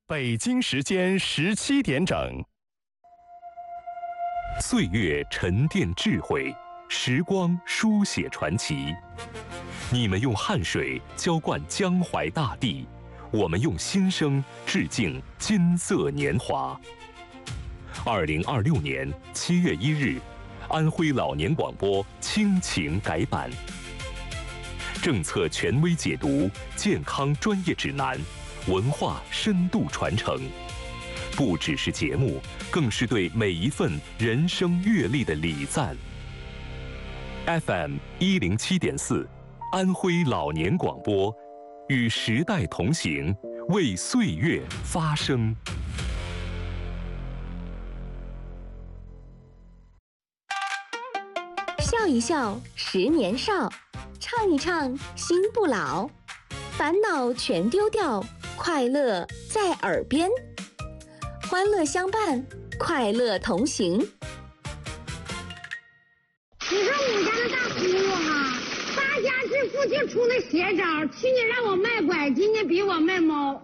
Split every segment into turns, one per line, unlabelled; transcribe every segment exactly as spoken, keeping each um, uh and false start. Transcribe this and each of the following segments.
北京时间十七点整。
岁月沉淀智慧，时光书写传奇。你们用汗水浇灌江淮大地，我们用心声致敬金色年华。二零二六年七月一日，安徽老年广播亲情改版，政策权威解读，健康专业指南，文化深度传承，不只是节目，更是对每一份人生阅历的礼赞。F M 一零七点四，安徽老年广播，与时代同行，为岁月发声。
笑一笑，十年少；唱一唱，心不老。烦恼全丢掉，快乐在耳边。欢乐相伴，快乐同行。
你说你家那大葫芦哈，发家致富就出那邪招，去年让我卖拐，今年逼我卖猫。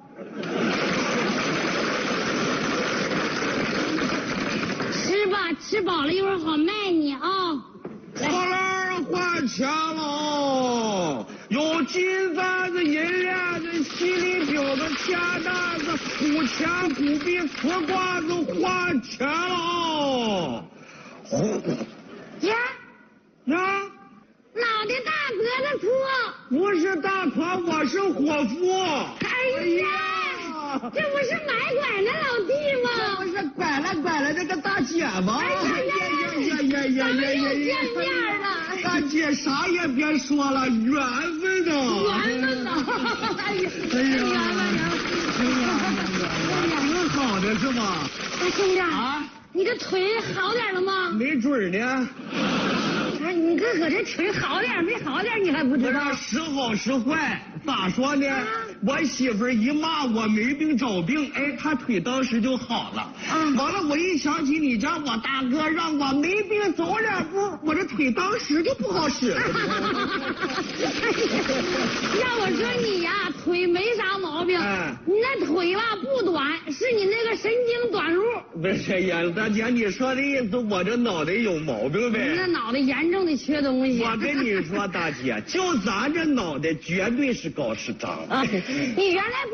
吃吧，吃饱了一会儿好卖你啊。
花篮花钱喽，有金簪子、银链子、犀利表子、钱袋子、虎钱、虎币、瓷瓜子，花钱喽！
呀
呀，
脑袋大脖子粗，
不是大团，我是伙夫。
哎呀，这不是买拐那老弟吗？
这不是拐来拐来这个大姐吗？
哎呀呀呀呀呀呀呀！见面了。
大姐啥也别说了，缘分呐！
缘分呐！哎呀，
哎呀，
缘分缘分，
缘分好的是吧？
大兄弟
啊，
你这腿好点了吗？
没准呢。
哎，你哥搁这腿好点没好点，你还不知道？
时好时坏，咋说呢？啊、我媳妇一骂我没病找病，哎，她腿当时就好了。啊，完了，我一想起你家我大哥让我没病走两步，我这腿当时就不好使了。
要我说你呀，腿没啥毛病，哎、你那腿吧不短，是你那个神经短路。
不是呀，大姐，你说的意思我这脑袋有毛病呗？
你那脑袋严重的缺东西。
我跟你说，大姐，就咱这脑袋绝对是高智商。
啊，你原来。